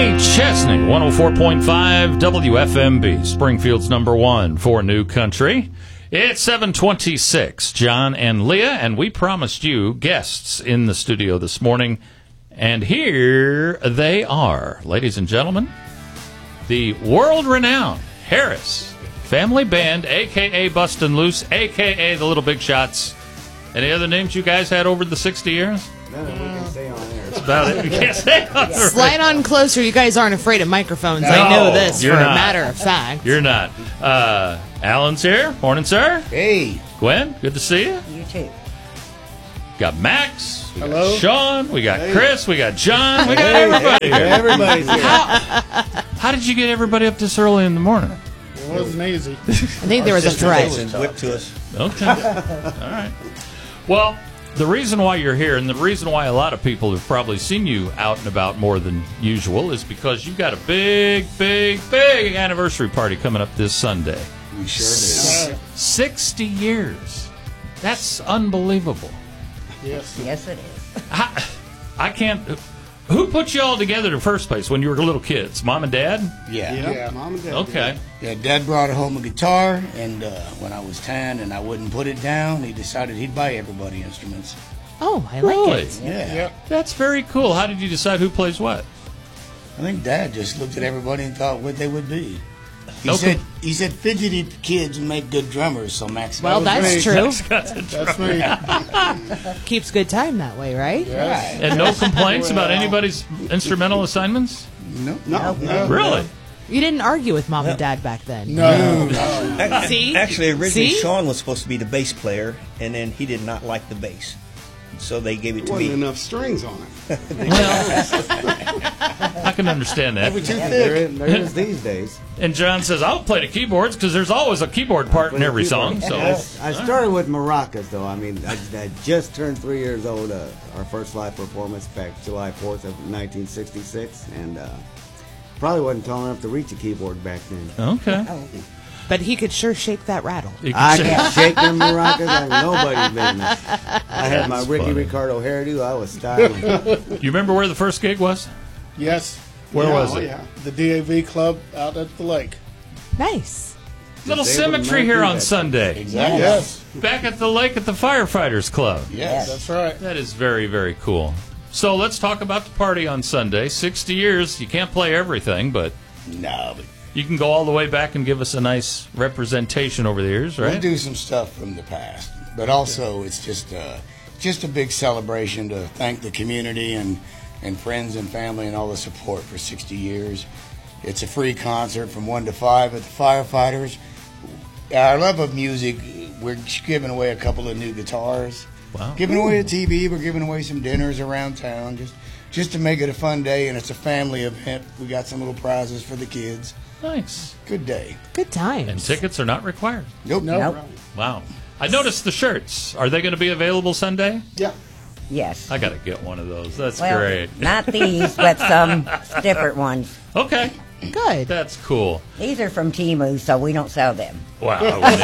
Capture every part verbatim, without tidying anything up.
Kenny Chesney, one oh four point five W F M B, Springfield's number one for New Country. It's seven twenty-six, John and Leah, and we promised you guests in the studio this morning, and here they are. Ladies and gentlemen, the world-renowned Harris Family Band, a k a. Bustin' Loose, a k a the Little Big Shots. Any other names you guys had over the sixty years? No, no, we can stay on air. That's about it. We can't stay on the Slide on closer. You guys aren't afraid of microphones. No, I know this for you're a not. matter of fact. You're not. Uh, Alan's here. Morning, sir. Hey. Gwen, good to see you. You too. Got Max. We Hello. Got Sean. We got Hey. Chris. We got John. We got Hey, everybody hey, here. everybody's here. How, how did you get everybody up this early in the morning? It wasn't easy. I think there was a threat. Whipped to us. Okay. All right. Well, the reason why you're here, and the reason why a lot of people have probably seen you out and about more than usual, is because you've got a big, big, big anniversary party coming up this Sunday. We sure did. sixty years. That's unbelievable. Yes. Yes, it is. I, I can't. Who put you all together in the first place when you were little kids? Mom and Dad? Yeah. Yeah. yeah. Mom and Dad. Okay. Yeah, Dad brought home a guitar, and uh, when I was ten and I wouldn't put it down, he decided he'd buy everybody instruments. Oh, I like Really? it. Yeah. Yep. That's very cool. How did you decide who plays what? I think Dad just looked at everybody and thought what they would be. He No said com- he said fidgety kids make good drummers, so Max. Well, That was that's me. true. That's me. Keeps good time that way, right? Yes. And no complaints about anybody's instrumental assignments? No. No. No. Really? You didn't argue with mom and dad back then. No. See? Actually, originally See? Sean was supposed to be the bass player, and then he did not like the bass, so they gave it to Wasn't me. enough strings on it. I can understand that. Too Yeah, thick. there is, there is these days. And John says, I'll play the keyboards because there's always a keyboard part in every song. So I, I started with maracas, though. I mean, I, I just turned three years old. Uh, our first live performance back July fourth of nineteen sixty-six, and uh, probably wasn't tall enough to reach a keyboard back then. Okay. But he could sure shake that rattle. You can I say- can shake them maracas like nobody's business. I had my That's Ricky funny. Ricardo hairdo. I was styling. You remember where the first gig was? Yes. Where Yeah, was oh, it? Yeah. The D A V club out at the lake. Nice. Little Just able to symmetry make here do on that. Sunday. Exactly. Yes. Back at the lake at the Firefighters Club. Yes. That's right. That is very, very cool. So let's talk about the party on Sunday. sixty years, you can't play everything, but No, but you can go all the way back and give us a nice representation over the years, we'll right? do some stuff from the past. But also, it's just uh, just a big celebration to thank the community and, and friends and family and all the support for sixty years. It's a free concert from one to five at the Firefighters. Our love of music, we're giving away a couple of new guitars. Wow. Giving away a T V. We're giving away some dinners around town just just to make it a fun day, and it's a family event. We got some little prizes for the kids. Nice. Good day. Good times. And tickets are not required. Nope. No. Nope. Wow. I noticed the shirts. Are they going to be available Sunday? Yeah. Yes. I got to get one of those. That's well, great. not these, but some different ones. Okay. Good. That's cool. These are from Temu, so we don't sell them. Wow.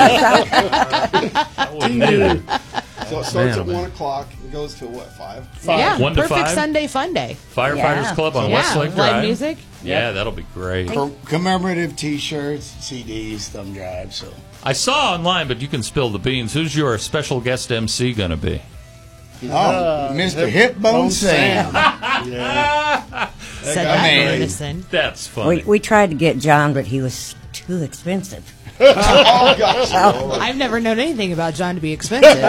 I wouldn't either. I wouldn't either. So it starts Man, at oh, man. one o'clock and goes to what, five? Yeah, One to perfect five? Sunday fun day. Firefighters Yeah. Club on Yeah, Westlake live Drive. music. Yeah, that'll be great. Com- commemorative T-shirts, C Ds, thumb drives. So I saw online, but you can spill the beans. Who's your special guest M C going to be? oh, Mister Hip Bone Sam. Yeah. Said guy that in made- unison. That's funny. We, we tried to get John, but he was too expensive. Oh, gosh. I've never known anything about John to be expensive.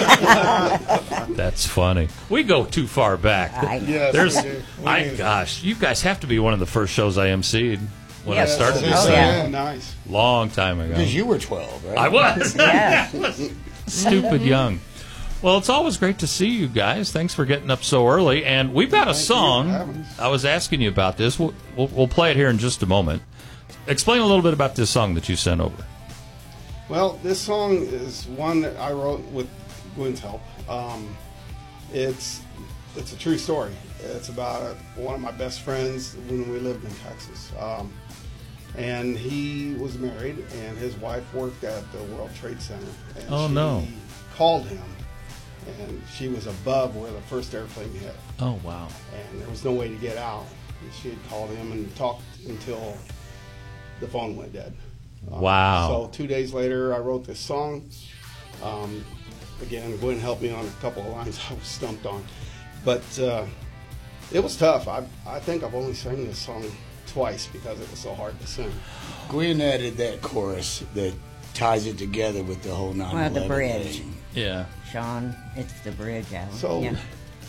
That's funny. We go too far back. I, Yes, There's, we do. We I do. gosh, you guys have to be one of the first shows I emceed when I Yes. started this Oh, thing. yeah. Nice. Long time ago. Because you were twelve, right? I was. yeah. Stupid young. Well, it's always great to see you guys. Thanks for getting up so early. And we've got a Thank you for song. having us. I was asking you about this. We'll, we'll, we'll play it here in just a moment. Explain a little bit about this song that you sent over. Well, this song is one that I wrote with Gwen's help. Um, it's it's a true story. It's about uh one of my best friends when we lived in Texas. Um, and he was married, and his wife worked at the World Trade Center. And Oh, she no. called him, and she was above where the first airplane hit. Oh, wow. And there was no way to get out. She had called him and talked until the phone went dead. Um, Wow. So two days later, I wrote this song. Um, again, Gwen helped me on a couple of lines I was stumped on. But uh, it was tough. I, I think I've only sang this song twice because it was so hard to sing. Gwen added that chorus that ties it together with the whole nine eleven Well, the bridge. thing. Yeah. Sean, it's the bridge, Alan. So- yeah.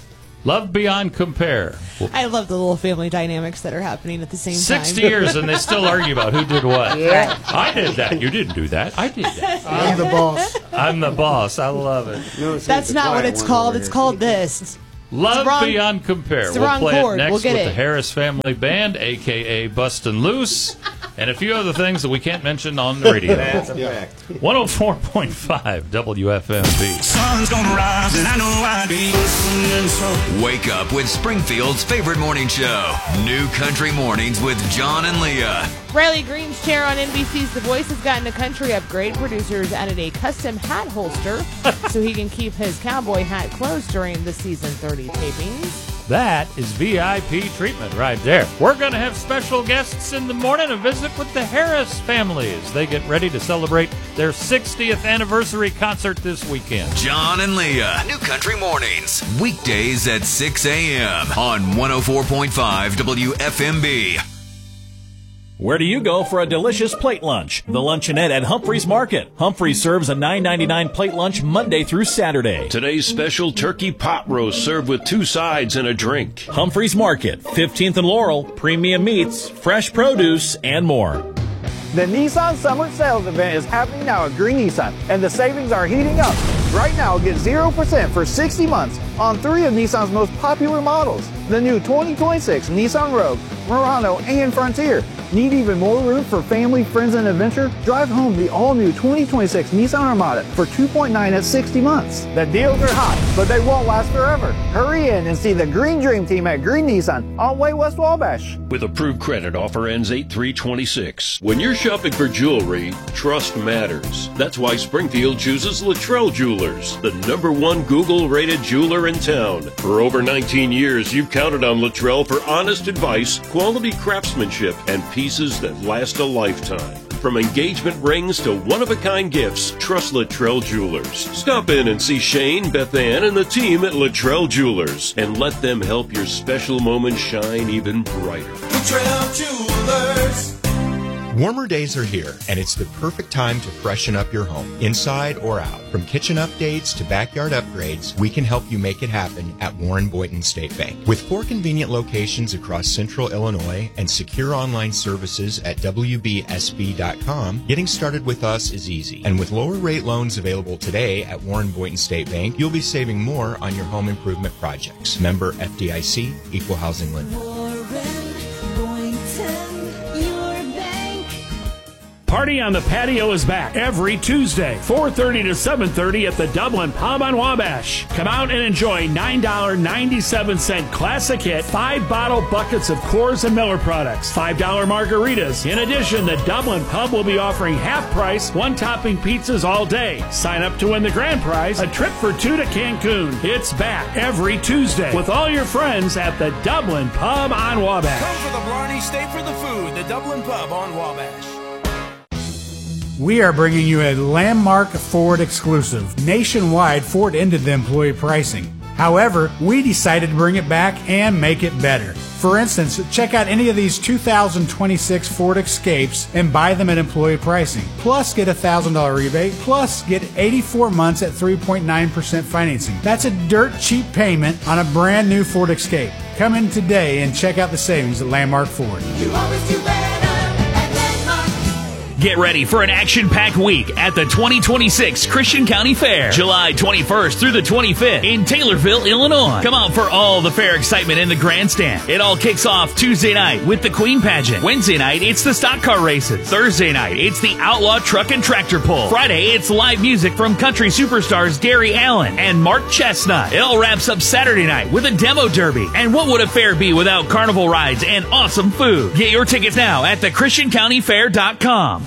Love beyond compare. Well, I love the little family dynamics that are happening at the same sixty time. years and they still argue about who did what. Yeah. I did that. You didn't do that. I did that. I'm the boss. I'm the boss. I love it. No, see, That's the not what quiet it's one called. over It's here. called this. Love wrong- beyond compare. it's the We'll wrong play chord. it next We'll get with it. the Harris Family Band, a k a. Bustin' Loose, and a few other things that we can't mention on the radio. That's a Yeah. fact. one oh four point five W F M B. Sun's gonna rise and I know I'd be listening, so Wake up with Springfield's favorite morning show, New Country Mornings with John and Leah. Riley Green's chair on N B C's The Voice has gotten a country upgrade. Producers added a custom hat holster so he can keep his cowboy hat closed during the season thirty tapings. That is V I P treatment right there. We're going to have special guests in the morning, a visit with the Harris family as they get ready to celebrate their sixtieth anniversary concert this weekend. John and Leah, New Country Mornings, weekdays at six a.m. on one oh four point five W F M B. Where do you go for a delicious plate lunch? The Luncheonette at Humphreys Market. Humphreys serves a nine ninety-nine plate lunch Monday through Saturday. Today's special turkey pot roast served with two sides and a drink. Humphreys Market, fifteenth and Laurel, premium meats, fresh produce, and more. The Nissan Summer Sales Event is happening now at Green Nissan, and the savings are heating up. Right now, get zero percent for sixty months on three of Nissan's most popular models. The new twenty twenty-six Nissan Rogue, Murano, and Frontier. Need even more room for family, friends, and adventure? Drive home the all-new twenty twenty-six Nissan Armada for two point nine at sixty months. The deals are hot, but they won't last forever. Hurry in and see the Green Dream Team at Green Nissan on Way West Wabash. With approved credit, offer ends eight three twenty-six. When you're shopping for jewelry, trust matters. That's why Springfield chooses Luttrell Jewelers, the number one Google-rated jeweler in town. For over nineteen years, you've counted on Luttrell for honest advice, quality craftsmanship, and pieces that last a lifetime. From engagement rings to one-of-a-kind gifts, trust Luttrell Jewelers. Stop in and see Shane, Beth Ann, and the team at Luttrell Jewelers, and let them help your special moments shine even brighter. Luttrell Jewelers. Warmer days are here, and it's the perfect time to freshen up your home, inside or out. From kitchen updates to backyard upgrades, we can help you make it happen at Warren Boynton State Bank. With four convenient locations across central Illinois and secure online services at W B S B dot com, getting started with us is easy. And with lower rate loans available today at Warren Boynton State Bank, you'll be saving more on your home improvement projects. Member F D I C, Equal Housing Lender. Party on the Patio is back every Tuesday, four thirty to seven thirty at the Dublin Pub on Wabash. Come out and enjoy nine dollars and ninety-seven cents classic hit, five bottle buckets of Coors and Miller products, five dollars margaritas. In addition, the Dublin Pub will be offering half price, one topping pizzas all day. Sign up to win the grand prize, a trip for two to Cancun. It's back every Tuesday with all your friends at the Dublin Pub on Wabash. Come for the Blarney, stay for the food. The Dublin Pub on Wabash. We are bringing you a landmark Ford exclusive. Nationwide, Ford ended the employee pricing. However, we decided to bring it back and make it better. For instance, check out any of these two thousand twenty-six Ford Escapes and buy them at employee pricing. Plus, get a one thousand dollars rebate. Plus, get eighty-four months at three point nine percent financing. That's a dirt cheap payment on a brand new Ford Escape. Come in today and check out the savings at Landmark Ford. You always do better. Get ready for an action-packed week at the twenty twenty-six Christian County Fair, July twenty-first through the twenty-fifth in Taylorville, Illinois. Come out for all the fair excitement in the grandstand. It all kicks off Tuesday night with the Queen Pageant. Wednesday night, it's the stock car races. Thursday night, it's the Outlaw Truck and Tractor Pull. Friday, it's live music from country superstars Gary Allen and Mark Chestnut. It all wraps up Saturday night with a demo derby. And what would a fair be without carnival rides and awesome food? Get your tickets now at the christian county fair dot com.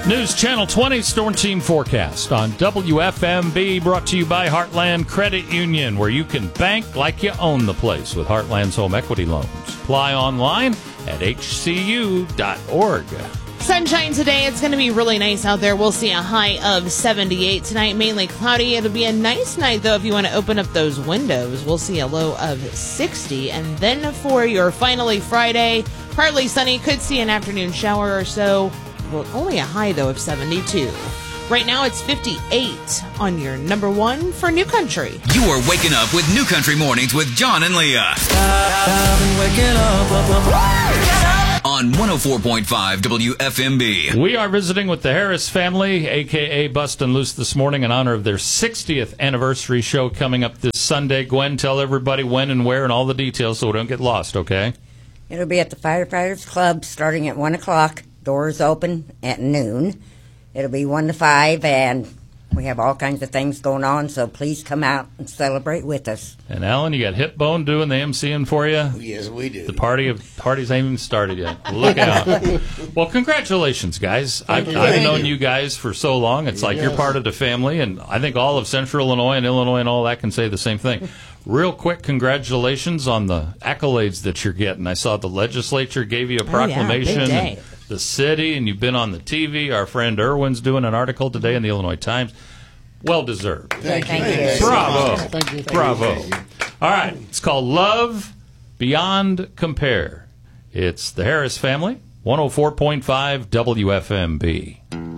News Channel twenty Storm Team Forecast on W F M B, brought to you by Heartland Credit Union, where you can bank like you own the place with Heartland's home equity loans. Apply online at H C U dot org. Sunshine today. It's going to be really nice out there. We'll see a high of seventy-eight tonight, mainly cloudy. It'll be a nice night, though, if you want to open up those windows. We'll see a low of sixty. And then for your finally Friday, partly sunny. Could see an afternoon shower or so. Well, only a high, though, of seventy-two. Right now, it's fifty-eight on your number one for New Country. You are waking up with New Country Mornings with John and Leah. I've been waking up, up, up, up. On one oh four point five W F M B. We are visiting with the Harris family, a k a. Bustin' Loose, this morning in honor of their sixtieth anniversary show coming up this Sunday. Gwen, tell everybody when and where and all the details so we don't get lost, okay? It'll be at the Firefighters Club starting at one o'clock. Doors open at noon. It'll be one to five, and we have all kinds of things going on, so please come out and celebrate with us. And Alan, you got Hipbone doing the emceeing for you? Yes, we do. The party of parties ain't even started yet. Look out. Well, congratulations, guys. I've, I've known you guys for so long. It's like Yes. you're part of the family, and I think all of Central Illinois and Illinois and all that can say the same thing. Real quick, congratulations on the accolades that you're getting. I saw the legislature gave you a proclamation. Oh, yeah, big day. And the city, and you've been on the T V. Our friend Irwin's doing an article today in the Illinois Times. Well deserved. Thank, Thank you. you. Bravo. Thank you. Bravo. All right. It's called Love Beyond Compare. It's the Harris family, one oh four point five W F M B.